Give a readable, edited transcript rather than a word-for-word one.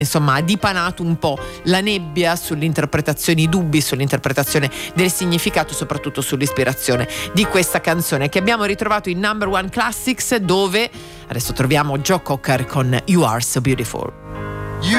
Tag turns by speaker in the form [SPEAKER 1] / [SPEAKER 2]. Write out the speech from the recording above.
[SPEAKER 1] insomma ha dipanato un po' la nebbia sull'interpretazione, i dubbi sull'interpretazione del significato, soprattutto sull'ispirazione di questa canzone, che abbiamo ritrovato in Number One Classics, dove adesso troviamo Joe Cocker con You Are So Beautiful.